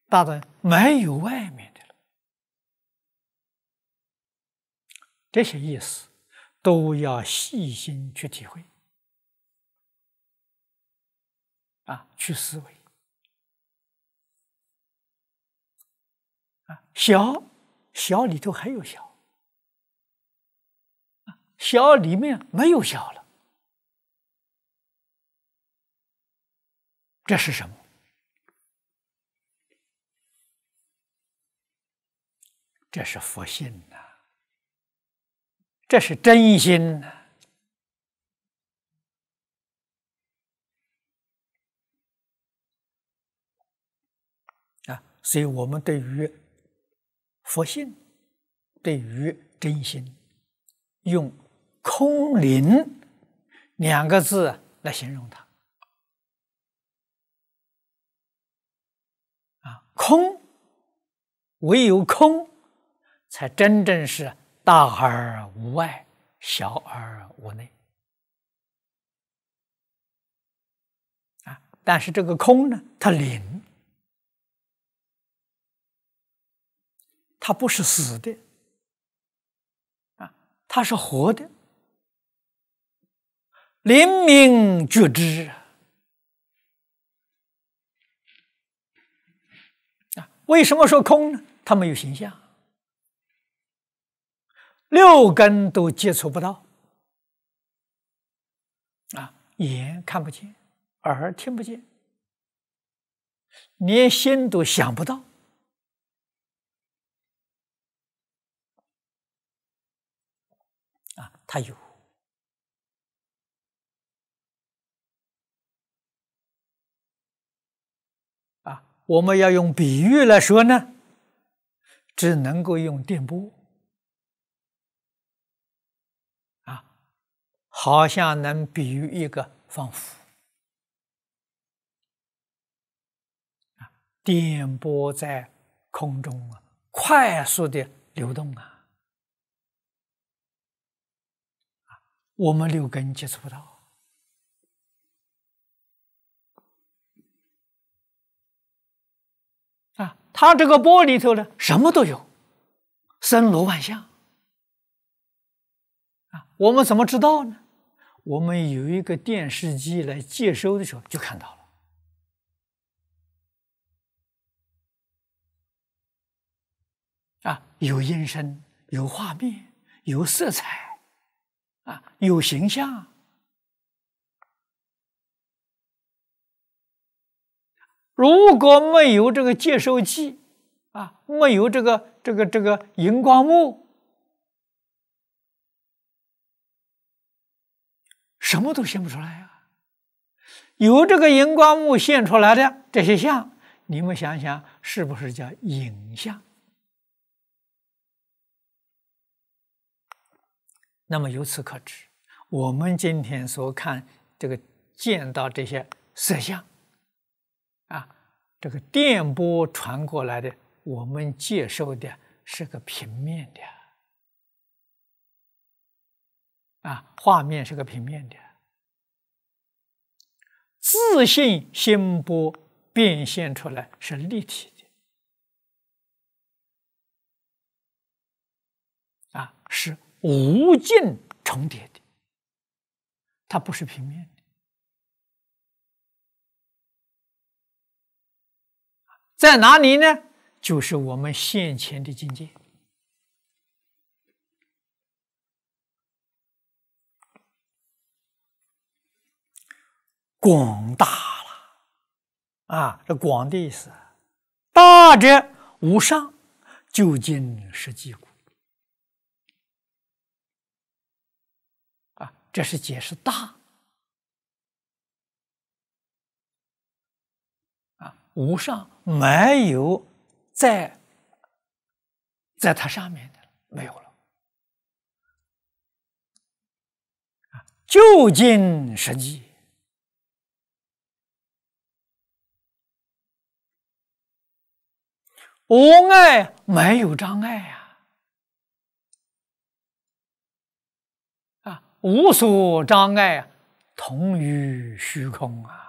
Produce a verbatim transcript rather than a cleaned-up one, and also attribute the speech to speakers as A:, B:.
A: 大的没有外面的了。这些意思都要细心去体会啊，去思维啊。小小里头还有小，小里面没有小了，这是什么？这是佛性呐、啊，这是真心呐、啊！啊，所以我们对于佛性，对于真心，用空灵两个字来形容它。啊，空，唯有空，才真正是大而无外，小而无内。啊，但是这个空呢，它灵，它不是死的，啊，它是活的，灵明觉知。啊，为什么说空呢？它没有形象。六根都接触不到，啊，眼看不见，耳听不见，连心都想不到，啊，它有。啊，我们要用比喻来说呢，只能够用电波。好像能比喻一个仿佛啊，电波在空中啊，快速的流动啊，啊，我们六根接触不到啊。它这个波里头呢，什么都有，森罗万象啊。我们怎么知道呢？我们有一个电视机来接收的时候，就看到了。啊，有音声，有画面，有色彩，啊，有形象。如果没有这个接收器，啊，没有这个这个这个荧光幕，什么都显不出来啊。有这个荧光幕现出来的这些像，你们想想，是不是叫影像？那么由此可知，我们今天所看这个见到这些色相，啊，这个电波传过来的，我们接受的是个平面的，啊，画面是个平面的，自性心波变现出来是立体的，啊，是无尽重叠的，它不是平面的。在哪里呢？就是我们现前的境界。广大了啊！这广的意思，大者无上，究竟实际故啊！这是解释大啊，无上没有在在它上面的没有了啊，究竟实际。无碍没有障碍呀，啊，无所障碍，同于虚空啊。